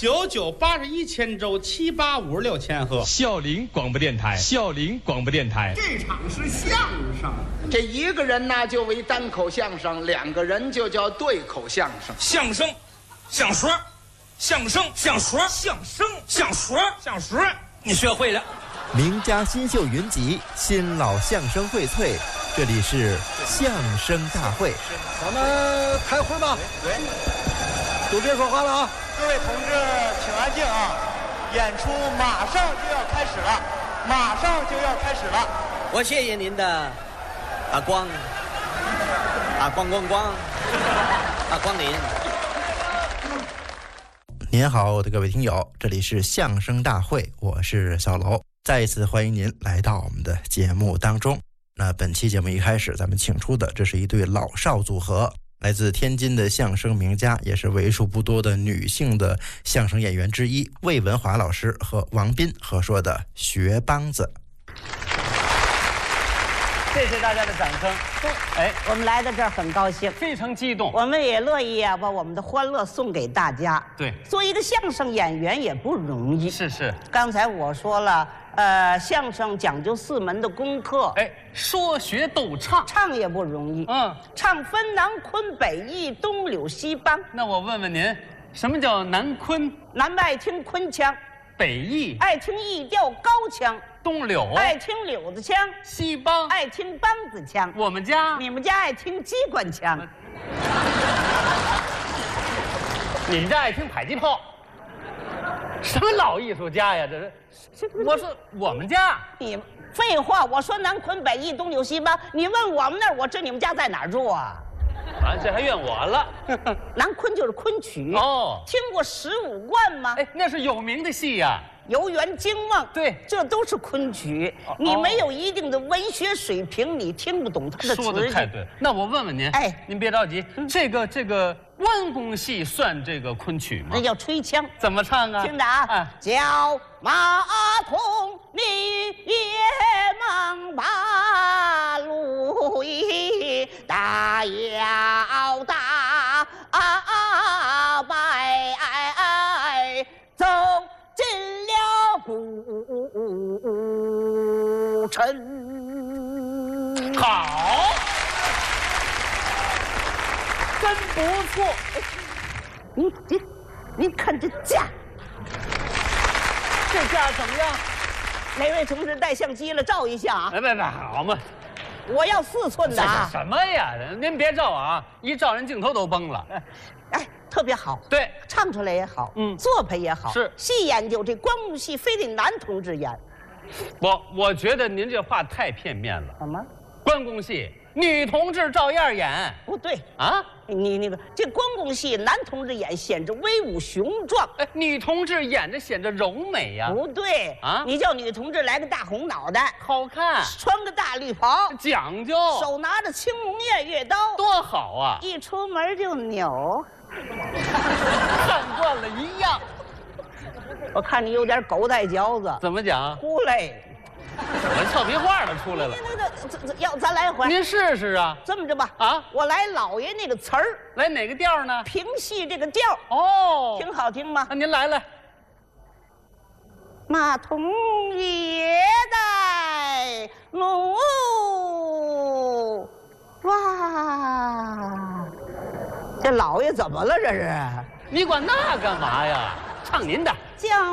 9981千周7856千赫。 孝陵广播电台，孝陵广播电台。 这场是相声， 这一个人呢就为单口相声，两个人就叫对口相声。 相声，相说，相声，相说，相声，相说，相说，你学会了。 名家新秀云集，新老相声荟萃，这里是相声大会。 咱们开会吧。 对， 都别说话了啊！ 各位同志，请安静啊！演出马上就要开始了，马上就要开始了。 我谢谢您的光临。 您好，我的各位听友，这里是相声大会，我是小楼，再一次欢迎您来到我们的节目当中。那本期节目一开始，咱们请出的这是一对老少组合，来自天津的相声名家，也是为数不多的女性的相声演员之一，魏文华老师和王斌合说的学梆子。 谢谢大家的掌声。 我们来到这儿很高兴， 非常激动。 我们也乐意啊，把我们的欢乐送给大家。 对， 做一个相声演员也不容易。 是。 刚才我说了，相声讲究4门的功课。 说学逗唱， 唱也不容易。唱分南昆北弋，东柳西梆。 那我问问您，什么叫南昆？ 南爱听昆腔， 北弋爱听弋调高腔， 东柳爱听柳子腔， 西梆爱听梆子腔。你们家爱听机关枪， 你们家爱听迫击炮。什么老艺术家呀？这是，我说我们家。 你废话，我说南昆北弋，东柳西梆，你问我们那儿，我知你们家在哪儿住啊？ 这还怨我了。 南昆就是昆曲哦， 听过15贯吗？ 那是有名的戏呀。 游园惊梦， 对， 这都是昆曲。你没有一定的文学水平，你听不懂他的词。 说的太对。那我问问您，您别着急，这个关公戏算这个昆曲吗？ 那叫吹腔。 怎么唱啊？ 听着啊，叫马童你也忙把路一大摇大摆走进了古城。 好，真不错。 您看这架， 这架怎么样？ 哪位同志带相机了？照一下啊！ 别，好嘛。 我要4寸的啊！ 什么呀？您别照啊！一照人镜头都崩了。 特别好。 对， 唱出来也好，作品也好。 是戏研究这关公戏，非得男同志演。 我觉得您这话太片面了。 怎么？ 关公戏女同志照样演？ 不对啊！ 你那个这关公戏，男同志演显着威武雄壮， 女同志演着显着柔美呀。 不对啊！你叫女同志来个大红脑袋， 好看； 穿个大绿袍， 讲究； 手拿着青龙偃月刀， 多好啊！ 一出门就扭， 看惯了一样。 我看你有点狗带嚼子。 怎么讲？ 出来。 我俏皮话都出来了。 要咱来回。 您试试啊。 这么着吧，我来老爷那个词儿。 来哪个调呢？ 评戏这个调。 哦， 挺好听吗？ 那您来。 马童也带路哇，这老爷怎么了？这是？ 你管那干嘛呀？唱您的。 将